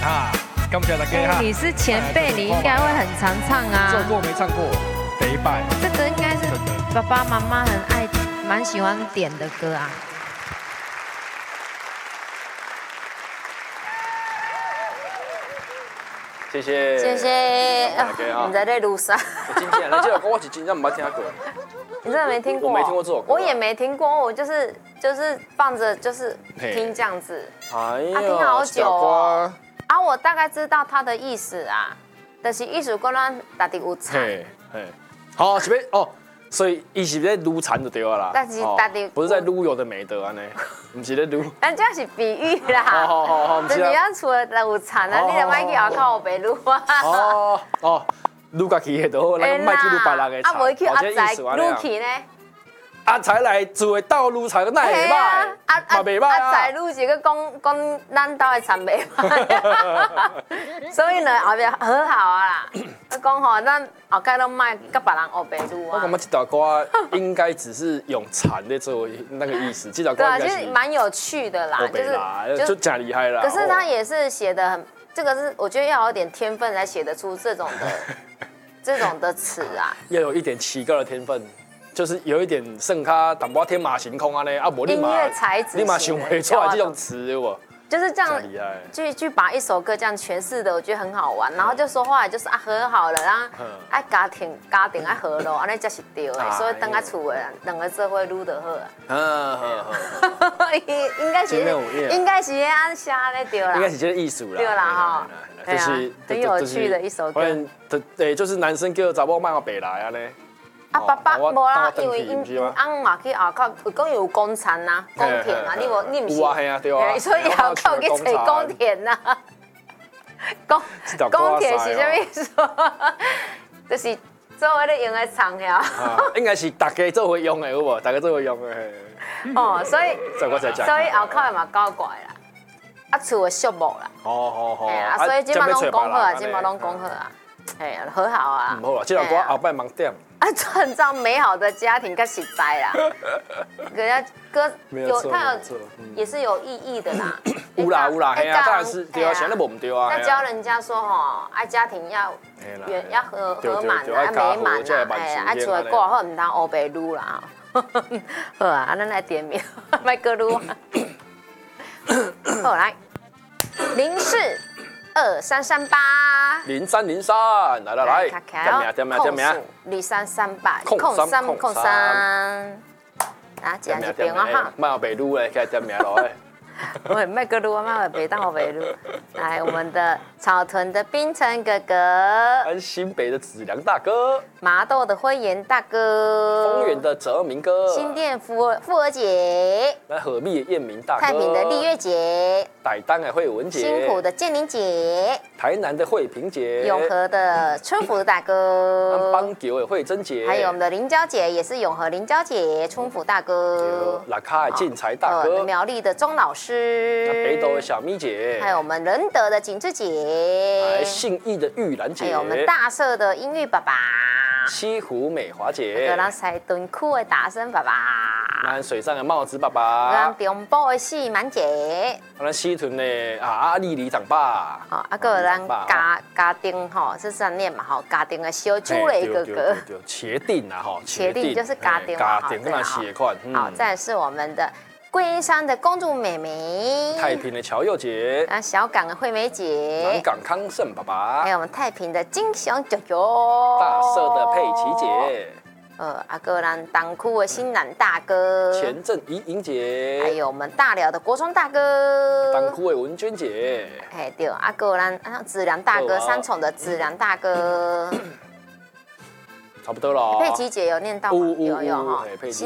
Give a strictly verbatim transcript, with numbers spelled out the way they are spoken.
啊，感谢大家哈。 你是前辈，你应该会很常唱啊。 做过没唱过？第一拜。 这个应该是爸爸妈妈很爱、蛮喜欢点的歌啊。 谢谢。 谢谢。你在在路上。 真正，那这首歌我是真正没听过。 你真的没听过？ 我没听过这首歌。 我也没听过，我就是就是放着就是听这样子。 哎呀， 听好久哦。啊，我大概知道它的意思啊，就是意思讲咱大地有产。 嘿，嘿，好，是要哦。所以，伊是在撸蚕就对了啦， 但是大家不是在撸有的没得安尼，不是在撸。 咱这是比喻啦， 好好好好， 就是咱厝的有蚕啊，你就莫去后口白撸啊。 哦哦，撸家己的就好，咱莫去撸别人的蚕。 啊，袂去阿财撸去呢？ 阿财来做到撸蚕，那也歹，嘛袂歹啊。 阿财撸是个讲讲咱兜的蚕袂歹，所以呢后面和好啊啦。讲吼，咱后盖拢卖甲别人学白撸啊。 我感觉这条歌应该只是用蚕在作为那个意思，这条歌应该是蛮有趣的啦， 就是就假厉害啦。 可是他也是写的很，这个是我觉得要有点天分才写得出这种的这种的词啊， 要有一点奇怪的天分。就是有一点剩他淡薄天马行空啊呢，啊无立马立马想不出来这种词对不？ 就是这样，去去把一首歌这样诠释的，我觉得很好玩。然后就说后来就是啊和好了，然后爱家庭家庭爱和乐，安尼才是对的。所以等下厝的两个做伙愈就好啊。 嗯好。 应该是应该是按写的对啦。 应该是这个艺术啦。 对啦哈。就是很有趣的一首歌。 对，就是男生叫查某卖我白来啊呢。 啊，爸爸无啦，因为因因翁嘛去后口，有讲有工厂呐，工田啊，你无你唔是？ 有啊，系啊，对啊。 所以后口去找工田呐。工工田是啥意思？就是做伙咧用的厂呀。 应该是大家做伙用的，有无？大家做伙用的。 哦，所以所以后口的嘛搞怪啦，啊厝的寂寞啦。 好好好。 哎啊，所以今嘛拢讲好啊，今嘛拢讲好啊。哎，和好啊。 唔好啦，这条歌后摆盲点。 啊，创造美好的家庭更实在啦。人家歌有它有也是有意义的啦。 有啦有啦，嘿啊，当然是对啊，现在无唔对啊。 在教人家说吼，爱家庭要圆要和和满啊，美满啊，哎，爱厝的过好唔当黑白撸啦。好啊，咱来点名，卖歌撸。好来，零四。二三三八零三零三，来来来，点名点名点名， 二三三八空三空三，啊，这样一边啊哈， 卖我白撸嘞，开点名落。 我卖个撸，卖我北当我北撸。来，我们的草屯的冰城哥哥， 安新北的子良大哥， 麻豆的辉炎大哥， 丰原的泽明哥， 新店富儿富儿姐， 来和密的燕明大哥， 太平的丽月姐， 傣丹的慧文姐， 新埔的建宁姐， 台南的慧萍姐， 永和的春福大哥， 邦球的慧珍姐， 还有我们的林娇姐，也是永和林娇姐，春福大哥， 拉卡的进财大哥， 苗栗的钟老师。 北斗的小咪姐， 还有我们仁德的景志姐， 信义的玉兰姐， 还有我们大社的音乐爸爸， 西湖美华姐， 还有咱西屯区的大生爸爸， 咱水上的帽子爸爸， 咱中部的细满姐， 咱西屯的啊阿丽里长爸， 哦，啊个咱家家丁吼是这样念嘛吼，家丁的小猪嘞哥哥， 茄定啊吼， 茄定就是家丁嘛， 家丁那血款， 好，再是我们的。桂林山的公主妹妹， 太平的乔佑姐， 啊，小港的惠美姐， 南港康盛爸爸， 还有我们太平的金雄舅舅， 大社的佩奇姐， 呃，阿哥咱东区的新南大哥， 前镇怡莹姐， 还有我们大寮的国中大哥， 东区的文娟姐， 哎对，阿哥咱啊子良大哥，三重的子良大哥， 差不多了。 佩奇姐有念到吗？有有哈。